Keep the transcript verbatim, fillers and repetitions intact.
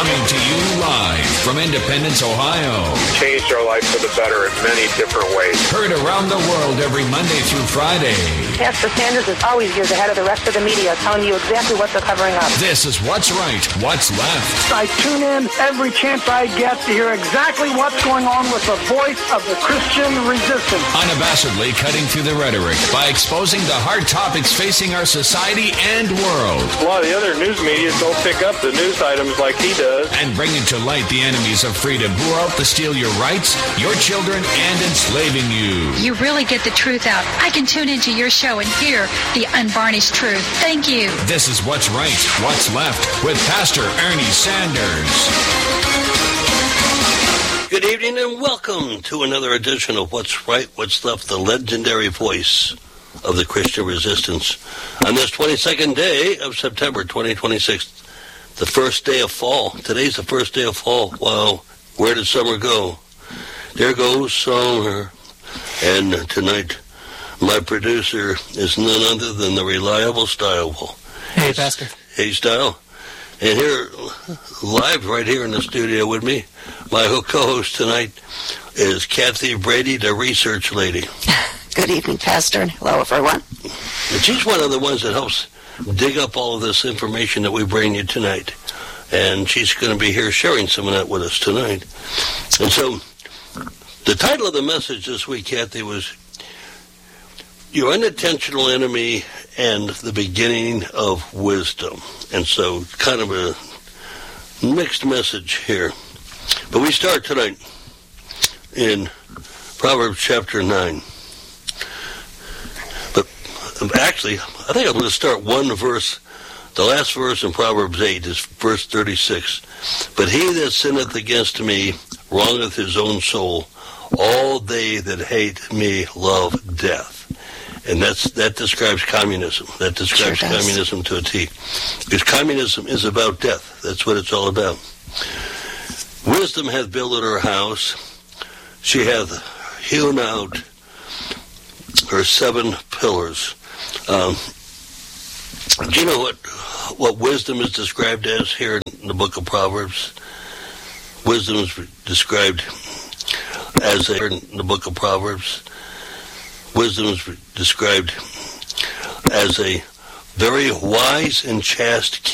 Coming to you live from Independence, Ohio. Changed our life for the better in many different ways. Heard around the world every Monday through Friday. Pastor Sanders is always years ahead of the rest of the media, telling you exactly what they're covering up. This is What's Right, What's Left. I tune in every chance I get to hear exactly what's going on with the voice of the Christian resistance. Unabashedly cutting through the rhetoric by exposing the hard topics facing our society and world. A lot of the other news media don't pick up the news items like he does. And bringing to light the enemies of freedom who are out to steal your rights, your children, and enslaving you. You really get the truth out. I can tune into your show and hear the unvarnished truth. Thank you. This is What's Right, What's Left with Pastor Ernie Sanders. Good evening and welcome to another edition of What's Right, What's Left, the legendary voice of the Christian resistance. On this twenty-second day of September twenty twenty-six, the first day of fall. Today's the first day of fall. Wow, where did summer go? There goes summer. And tonight, my producer is none other than the reliable Style. Hey, Pastor. Hey, Style. And here, live right here in the studio with me, my co-host tonight is Kathy Brady, the research lady. Good evening, Pastor, and hello, everyone. And she's one of the ones that helps dig up all of this information that we bring you tonight. And she's going to be here sharing some of that with us tonight. And so, the title of the message this week, Kathy, was Your Unintentional Enemy and the Beginning of Wisdom. And so, kind of a mixed message here. But we start tonight in Proverbs chapter nine. But actually, I think I'm going to start one verse. The last verse in Proverbs eight is verse thirty-six. But he that sinneth against me wrongeth his own soul. All they that hate me love death. And that's that describes communism. That describes sure communism to a T. Because communism is about death. That's what it's all about. Wisdom hath builded her house. She hath hewn out her seven pillars. Um, do you know what what wisdom is described as here in the book of Proverbs? Wisdom is described as a, in the book of Proverbs. Wisdom is described as a very wise and chaste